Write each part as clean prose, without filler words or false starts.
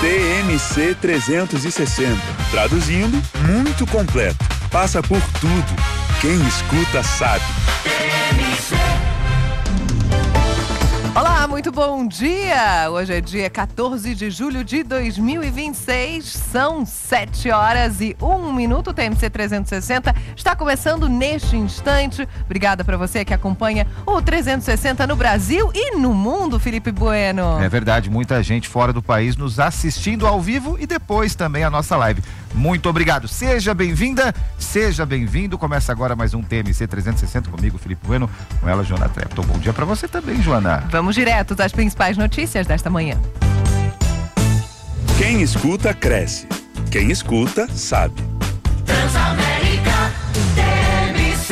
TMC 360. Traduzindo, muito completo. Passa por tudo. Quem escuta sabe. Olá, muito bom dia! Hoje é dia 14 de julho de 2026, são 7h01. O TMC 360 está começando neste instante. Obrigada para você que acompanha o 360 no Brasil e no mundo, Felipe Bueno. É verdade, muita gente fora do país nos assistindo ao vivo e depois também a nossa live. Muito obrigado, seja bem-vinda, seja bem-vindo. Começa agora mais um TMC 360 comigo, Felipe Bueno, com ela, Joana Trepton. Bom dia para você também, Joana. Vamos direto às principais notícias desta manhã. Quem escuta, cresce. Quem escuta, sabe. Transamérica TMC.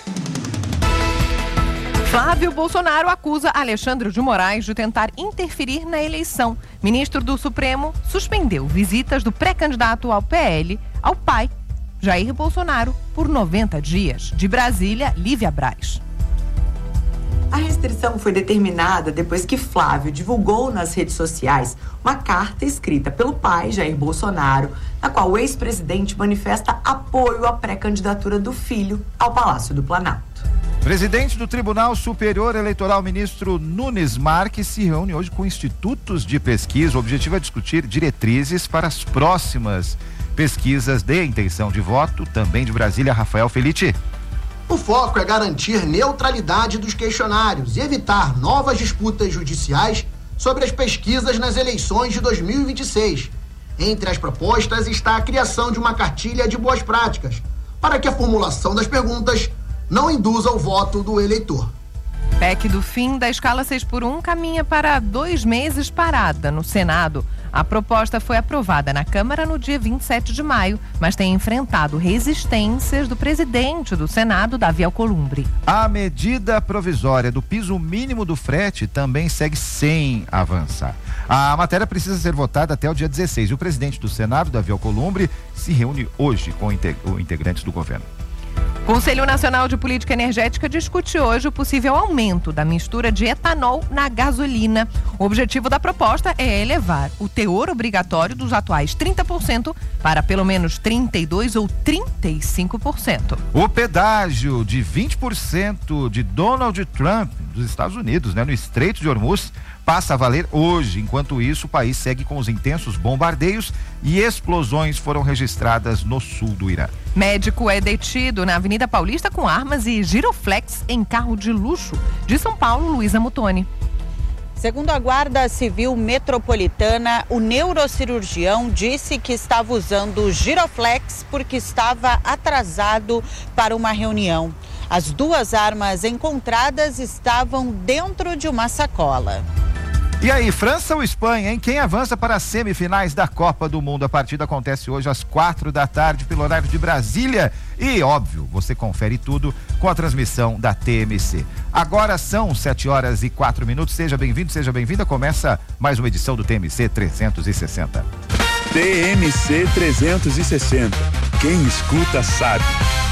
Flávio Bolsonaro acusa Alexandre de Moraes de tentar interferir na eleição. Ministro do Supremo suspendeu visitas do pré-candidato ao PL ao pai, Jair Bolsonaro, por 90 dias. De Brasília, Lívia Braz. A restrição foi determinada depois que Flávio divulgou nas redes sociais uma carta escrita pelo pai, Jair Bolsonaro, na qual o ex-presidente manifesta apoio à pré-candidatura do filho ao Palácio do Planalto. Presidente do Tribunal Superior Eleitoral, ministro Nunes Marques, se reúne hoje com institutos de pesquisa. O objetivo é discutir diretrizes para as próximas pesquisas de intenção de voto. Também de Brasília, Rafael Felite. O foco é garantir neutralidade dos questionários e evitar novas disputas judiciais sobre as pesquisas nas eleições de 2026. Entre as propostas está a criação de uma cartilha de boas práticas, para que a formulação das perguntas não induza o voto do eleitor. PEC do fim da escala 6x1 caminha para 2 meses parada no Senado. A proposta foi aprovada na Câmara no dia 27 de maio, mas tem enfrentado resistências do presidente do Senado, Davi Alcolumbre. A medida provisória do piso mínimo do frete também segue sem avançar. A matéria precisa ser votada até o dia 16 e o presidente do Senado, Davi Alcolumbre, se reúne hoje com integrantes do governo. O Conselho Nacional de Política Energética discute hoje o possível aumento da mistura de etanol na gasolina. O objetivo da proposta é elevar o teor obrigatório dos atuais 30% para pelo menos 32% ou 35%. O pedágio de 20% de Donald Trump dos Estados Unidos, no Estreito de Hormuz, passa a valer hoje. Enquanto isso, o país segue com os intensos bombardeios e explosões foram registradas no sul do Irã. Médico é detido na Avenida Paulista com armas e giroflex em carro de luxo. De São Paulo, Luísa Mutoni. Segundo a Guarda Civil Metropolitana, o neurocirurgião disse que estava usando giroflex porque estava atrasado para uma reunião. As 2 armas encontradas estavam dentro de uma sacola. E aí, França ou Espanha, hein? Quem avança para as semifinais da Copa do Mundo? A partida acontece hoje às 4h pelo horário de Brasília. E, óbvio, você confere tudo com a transmissão da TMC. Agora são 7h04. Seja bem-vindo, seja bem-vinda. Começa mais uma edição do TMC 360. TMC 360. Quem escuta sabe.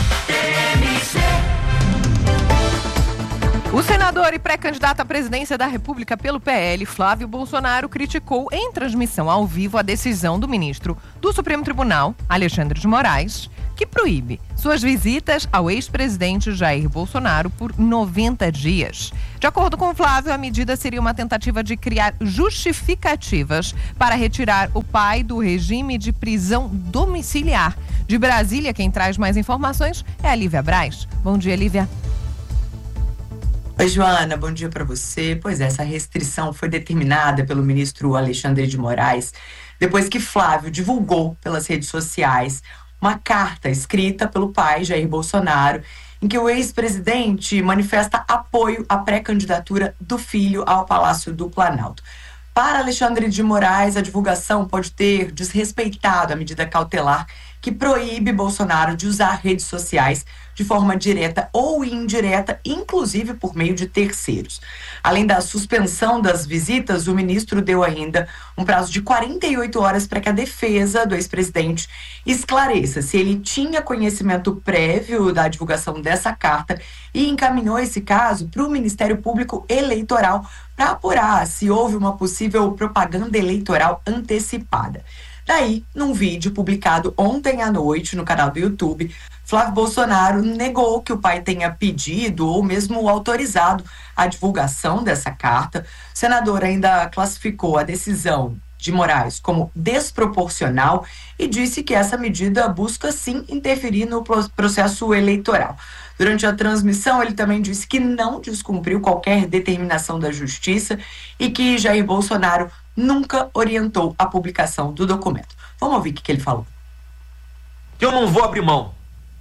O senador e pré-candidato à presidência da República pelo PL, Flávio Bolsonaro, criticou em transmissão ao vivo a decisão do ministro do Supremo Tribunal, Alexandre de Moraes, que proíbe suas visitas ao ex-presidente Jair Bolsonaro por 90 dias. De acordo com Flávio, a medida seria uma tentativa de criar justificativas para retirar o pai do regime de prisão domiciliar. De Brasília, quem traz mais informações é a Lívia Braz. Bom dia, Lívia. Oi, Joana, bom dia para você. Pois é, essa restrição foi determinada pelo ministro Alexandre de Moraes depois que Flávio divulgou pelas redes sociais uma carta escrita pelo pai, Jair Bolsonaro, em que o ex-presidente manifesta apoio à pré-candidatura do filho ao Palácio do Planalto. Para Alexandre de Moraes, a divulgação pode ter desrespeitado a medida cautelar que proíbe Bolsonaro de usar redes sociais de forma direta ou indireta, inclusive por meio de terceiros. Além da suspensão das visitas, o ministro deu ainda um prazo de 48 horas para que a defesa do ex-presidente esclareça se ele tinha conhecimento prévio da divulgação dessa carta e encaminhou esse caso para o Ministério Público Eleitoral para apurar se houve uma possível propaganda eleitoral antecipada. Daí, num vídeo publicado ontem à noite no canal do YouTube, Flávio Bolsonaro negou que o pai tenha pedido ou mesmo autorizado a divulgação dessa carta. O senador ainda classificou a decisão de Moraes como desproporcional e disse que essa medida busca sim interferir no processo eleitoral. Durante a transmissão, ele também disse que não descumpriu qualquer determinação da Justiça e que Jair Bolsonaro nunca orientou a publicação do documento. Vamos ouvir o que ele falou. Que eu não vou abrir mão.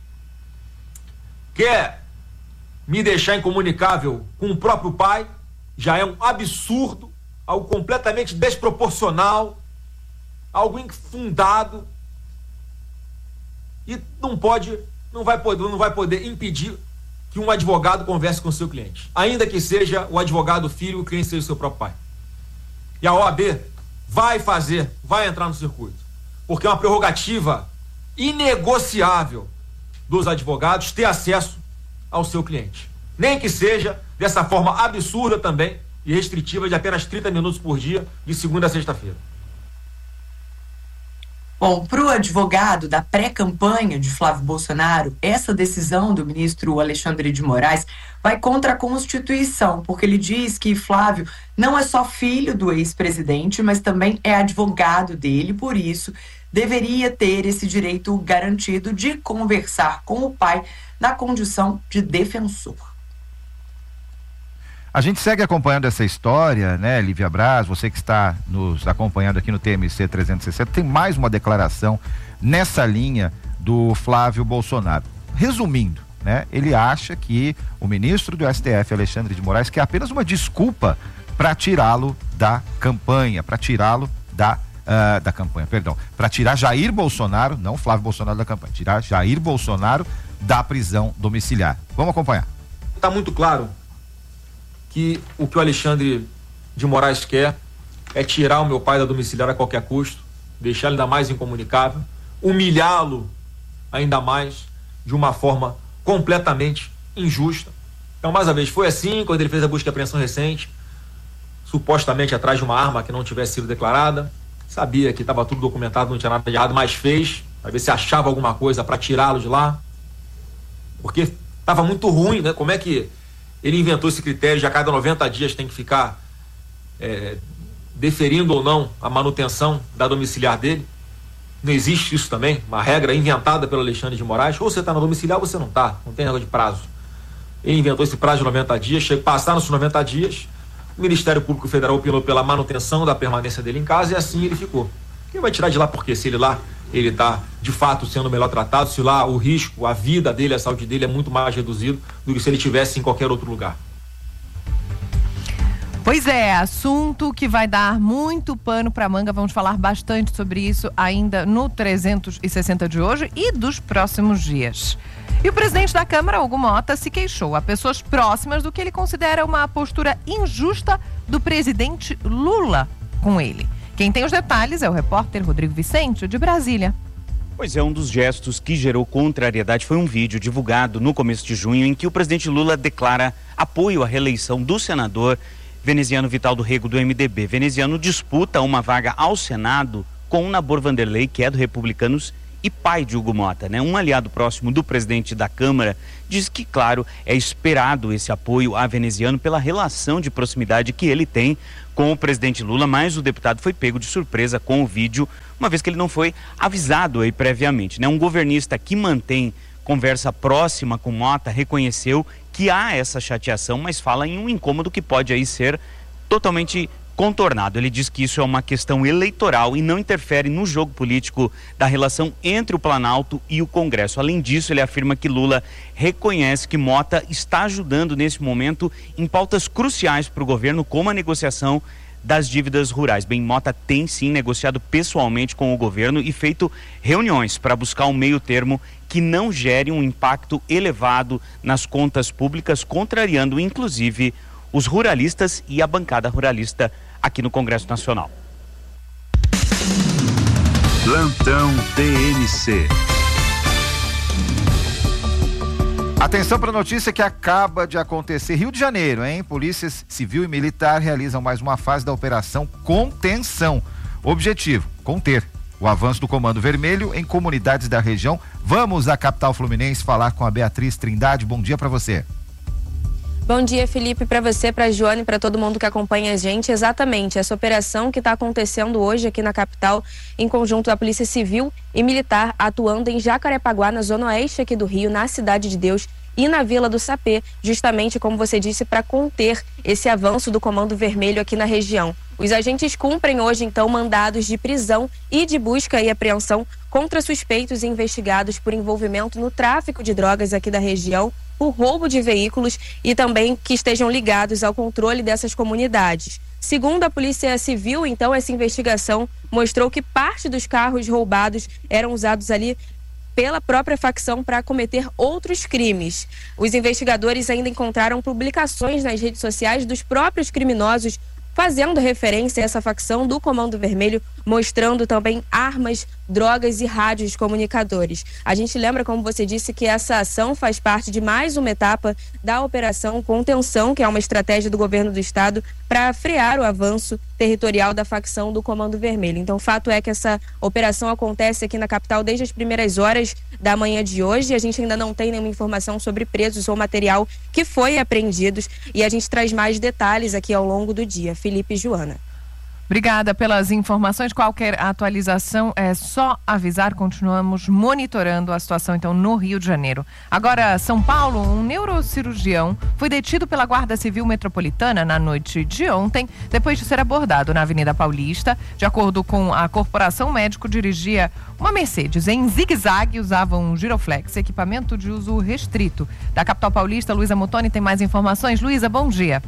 Quer me deixar incomunicável com o próprio pai? Já é um absurdo, algo completamente desproporcional, algo infundado. E não vai poder impedir que um advogado converse com o seu cliente. Ainda que seja o advogado filho e o cliente seja o seu próprio pai. E a OAB vai entrar no circuito. Porque é uma prerrogativa inegociável dos advogados ter acesso ao seu cliente. Nem que seja dessa forma absurda também e restritiva de apenas 30 minutos por dia, de segunda a sexta-feira. Bom, para o advogado da pré-campanha de Flávio Bolsonaro, essa decisão do ministro Alexandre de Moraes vai contra a Constituição, porque ele diz que Flávio não é só filho do ex-presidente, mas também é advogado dele, por isso deveria ter esse direito garantido de conversar com o pai na condição de defensor. A gente segue acompanhando essa história, né, Lívia Braz, você que está nos acompanhando aqui no TMC 360, tem mais uma declaração nessa linha do Flávio Bolsonaro. Resumindo, né, ele acha que o ministro do STF, Alexandre de Moraes, quer apenas uma desculpa para tirá-lo da campanha, para tirá-lo para tirar Jair Bolsonaro, não Flávio Bolsonaro da campanha, tirar Jair Bolsonaro da prisão domiciliar. Vamos acompanhar. Está muito claro que o Alexandre de Moraes quer é tirar o meu pai da domiciliar a qualquer custo, deixar ele ainda mais incomunicável, humilhá-lo ainda mais de uma forma completamente injusta. Então, mais uma vez, foi assim quando ele fez a busca e apreensão recente, supostamente atrás de uma arma que não tivesse sido declarada, sabia que estava tudo documentado, não tinha nada de errado, mas fez, para ver se achava alguma coisa para tirá-lo de lá, porque estava muito ruim, né? Como é que ele inventou esse critério de a cada 90 dias tem que ficar deferindo ou não a manutenção da domiciliar dele? Não existe isso também, uma regra inventada pelo Alexandre de Moraes, ou você está na domiciliar ou você não está, não tem regra de prazo. Ele inventou esse prazo de 90 dias, passaram os 90 dias, o Ministério Público Federal opinou pela manutenção da permanência dele em casa e assim ele ficou. Quem vai tirar de lá porque se ele lá ele está de fato sendo melhor tratado, se lá o risco, a vida dele, a saúde dele é muito mais reduzido do que se ele estivesse em qualquer outro lugar. Pois é, assunto que vai dar muito pano para manga. Vamos falar bastante sobre isso ainda no 360 de hoje e dos próximos dias. E o presidente da Câmara, Hugo Mota, se queixou a pessoas próximas do que ele considera uma postura injusta do presidente Lula com ele. Quem tem os detalhes é o repórter Rodrigo Vicente, de Brasília. Pois é, um dos gestos que gerou contrariedade foi um vídeo divulgado no começo de junho em que o presidente Lula declara apoio à reeleição do senador veneziano Vital do Rego, do MDB. Veneziano disputa uma vaga ao Senado com Nabor Vanderlei, que é do Republicanos e pai de Hugo Mota, né? Um aliado próximo do presidente da Câmara diz que, claro, é esperado esse apoio a Veneziano pela relação de proximidade que ele tem com o presidente Lula, mas o deputado foi pego de surpresa com o vídeo, uma vez que ele não foi avisado aí previamente, né? Um governista que mantém conversa próxima com Mota reconheceu que há essa chateação, mas fala em um incômodo que pode aí ser totalmente contornado. Ele diz que isso é uma questão eleitoral e não interfere no jogo político da relação entre o Planalto e o Congresso. Além disso, ele afirma que Lula reconhece que Mota está ajudando nesse momento em pautas cruciais para o governo, como a negociação das dívidas rurais. Bem, Mota tem sim negociado pessoalmente com o governo e feito reuniões para buscar um meio termo que não gere um impacto elevado nas contas públicas, contrariando inclusive os ruralistas e a bancada ruralista aqui no Congresso Nacional. Plantão TMC. Atenção para a notícia que acaba de acontecer. Rio de Janeiro, hein? Polícias Civil e Militar realizam mais uma fase da Operação Contenção. Objetivo: conter o avanço do Comando Vermelho em comunidades da região. Vamos à capital fluminense falar com a Beatriz Trindade. Bom dia para você. Bom dia, Felipe, para você, para a Joana e para todo mundo que acompanha a gente. Exatamente, essa operação que está acontecendo hoje aqui na capital, em conjunto da Polícia Civil e Militar, atuando em Jacarepaguá, na zona oeste aqui do Rio, na Cidade de Deus e na Vila do Sapê, justamente como você disse, para conter esse avanço do Comando Vermelho aqui na região. Os agentes cumprem hoje, então, mandados de prisão e de busca e apreensão contra suspeitos e investigados por envolvimento no tráfico de drogas aqui da região, por roubo de veículos e também que estejam ligados ao controle dessas comunidades. Segundo a Polícia Civil, então, essa investigação mostrou que parte dos carros roubados eram usados ali pela própria facção para cometer outros crimes. Os investigadores ainda encontraram publicações nas redes sociais dos próprios criminosos fazendo referência a essa facção do Comando Vermelho, mostrando também armas, drogas e rádios comunicadores. A gente lembra, como você disse, que essa ação faz parte de mais uma etapa da Operação Contenção, que é uma estratégia do governo do estado para frear o avanço territorial da facção do Comando Vermelho. Então, o fato é que essa operação acontece aqui na capital desde as primeiras horas da manhã de hoje. A gente ainda não tem nenhuma informação sobre presos ou material que foi apreendidos e a gente traz mais detalhes aqui ao longo do dia. Felipe e Joana. Obrigada pelas informações. Qualquer atualização é só avisar. Continuamos monitorando a situação, então, no Rio de Janeiro. Agora, São Paulo, um neurocirurgião foi detido pela Guarda Civil Metropolitana na noite de ontem, depois de ser abordado na Avenida Paulista. De acordo com a corporação, o médico dirigia uma Mercedes em zigue-zague e usava um giroflex, equipamento de uso restrito. Da capital paulista, Luísa Motoni tem mais informações. Luísa, bom dia.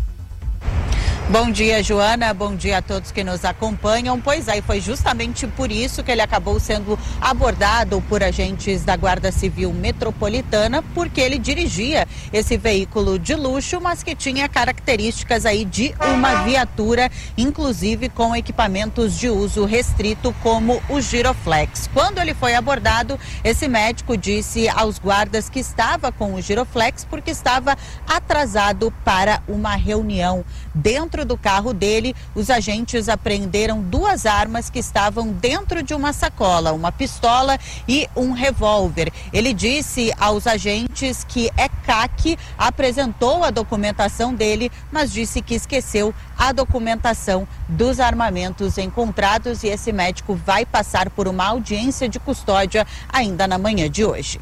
Bom dia, Joana. Bom dia a todos que nos acompanham. Pois é, foi justamente por isso que ele acabou sendo abordado por agentes da Guarda Civil Metropolitana, porque ele dirigia esse veículo de luxo, mas que tinha características aí de uma viatura, inclusive com equipamentos de uso restrito, como o giroflex. Quando ele foi abordado, esse médico disse aos guardas que estava com o giroflex porque estava atrasado para uma reunião. Dentro do carro dele, os agentes apreenderam 2 armas que estavam dentro de uma sacola, uma pistola e um revólver. Ele disse aos agentes que é CAC, apresentou a documentação dele, mas disse que esqueceu a documentação dos armamentos encontrados e esse médico vai passar por uma audiência de custódia ainda na manhã de hoje.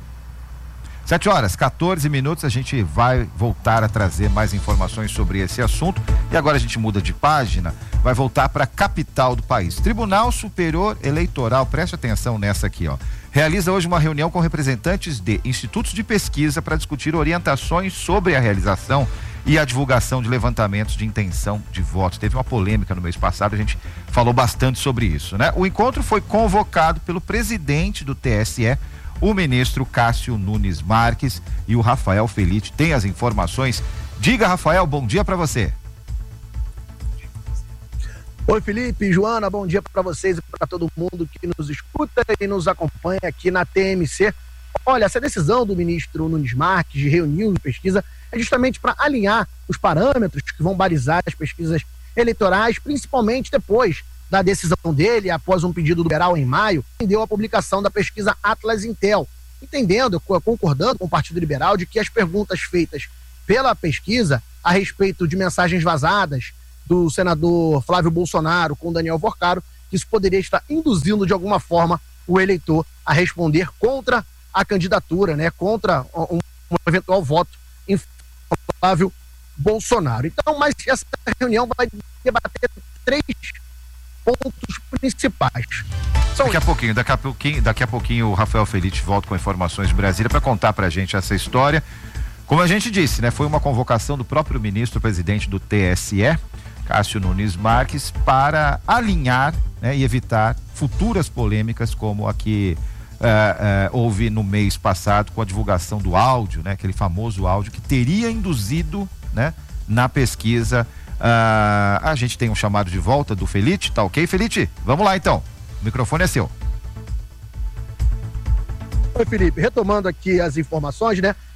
7h14, a gente vai voltar a trazer mais informações sobre esse assunto e agora a gente muda de página, vai voltar para a capital do país. Tribunal Superior Eleitoral, preste atenção nessa aqui, ó. Realiza hoje uma reunião com representantes de institutos de pesquisa para discutir orientações sobre a realização e a divulgação de levantamentos de intenção de voto. Teve uma polêmica no mês passado, a gente falou bastante sobre isso, né? O encontro foi convocado pelo presidente do TSE, o ministro Cássio Nunes Marques, e o Rafael Felite tem as informações. Diga, Rafael, bom dia para você. Oi, Felipe, Joana, bom dia para vocês e para todo mundo que nos escuta e nos acompanha aqui na TMC. Olha, essa decisão do ministro Nunes Marques de reunir a pesquisa é justamente para alinhar os parâmetros que vão balizar as pesquisas eleitorais, principalmente depois da decisão dele, após um pedido do Liberal em maio, entendeu a publicação da pesquisa Atlas Intel, concordando com o Partido Liberal de que as perguntas feitas pela pesquisa a respeito de mensagens vazadas do senador Flávio Bolsonaro com Daniel Porcaro, que isso poderia estar induzindo de alguma forma o eleitor a responder contra a candidatura, né, contra um eventual voto em Flávio Bolsonaro. Então, mas essa reunião vai debater 3 pontos principais. Daqui a pouquinho o Rafael Felite volta com informações de Brasília para contar pra gente essa história. Como a gente disse, né, foi uma convocação do próprio ministro presidente do TSE, Cássio Nunes Marques, para alinhar, né, e evitar futuras polêmicas como a que houve no mês passado com a divulgação do áudio, né, aquele famoso áudio que teria induzido, né, na pesquisa. A gente tem um chamado de volta do Felite, tá ok, Felite? Vamos lá então, o microfone é seu. Oi, Felipe, retomando aqui as informações, né?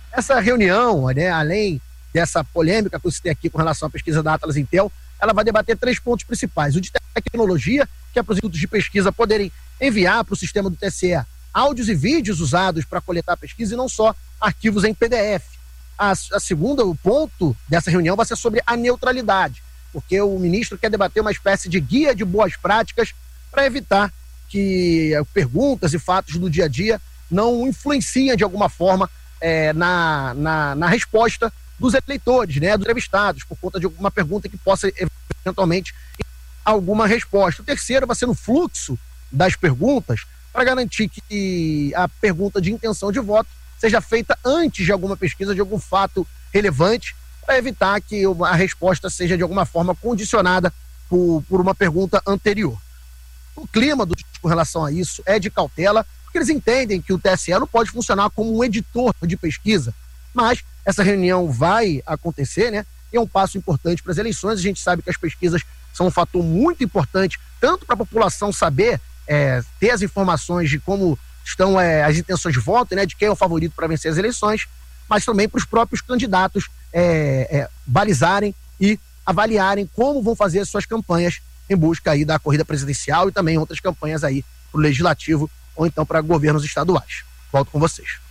Essa reunião, né, além dessa polêmica que eu citei aqui com relação à pesquisa da Atlas Intel, ela vai debater 3 pontos principais. O de tecnologia, que é para os institutos de pesquisa poderem enviar para o sistema do TSE áudios e vídeos usados para coletar a pesquisa e não só arquivos em PDF. A segunda, o ponto dessa reunião vai ser sobre a neutralidade, porque o ministro quer debater uma espécie de guia de boas práticas para evitar que perguntas e fatos do dia a dia não influenciem de alguma forma na resposta dos eleitores, né, dos entrevistados, por conta de alguma pergunta que possa eventualmente alguma resposta. O terceiro vai ser no fluxo das perguntas, para garantir que a pergunta de intenção de voto seja feita antes de alguma pesquisa, de algum fato relevante, para evitar que a resposta seja de alguma forma condicionada por uma pergunta anterior. O clima com relação a isso é de cautela, porque eles entendem que o TSE não pode funcionar como um editor de pesquisa, mas essa reunião vai acontecer, né? E é um passo importante para as eleições. A gente sabe que as pesquisas são um fator muito importante, tanto para a população saber ter as informações de como estão as intenções de voto, né, de quem é o favorito para vencer as eleições, mas também para os próprios candidatos balizarem e avaliarem como vão fazer as suas campanhas em busca aí da corrida presidencial e também outras campanhas aí para o legislativo ou então para governos estaduais. Volto com vocês.